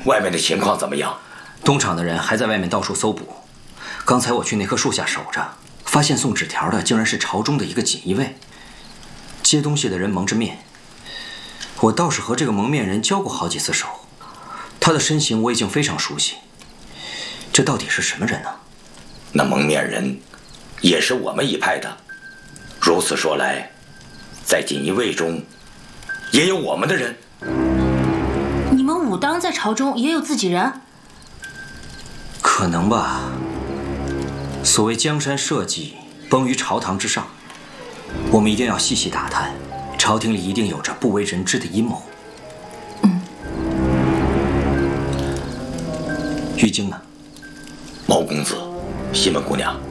外面的情况怎么样？ 东厂的人还在外面到处搜捕。刚才我去那棵树下守着，发现送纸条的竟然是朝中的一个锦衣卫。接东西的人蒙着面，我倒是和这个蒙面人交过好几次手，他的身形我已经非常熟悉。这到底是什么人呢？ 那蒙面人也是我们一派的。如此说来，在锦衣卫中也有我们的人。 你们武当在朝中也有自己人？ 可能吧。所谓江山社稷，崩于朝堂之上，我们一定要细细打探，朝廷里一定有着不为人知的阴谋。玉京呢？ 毛公子，西门姑娘，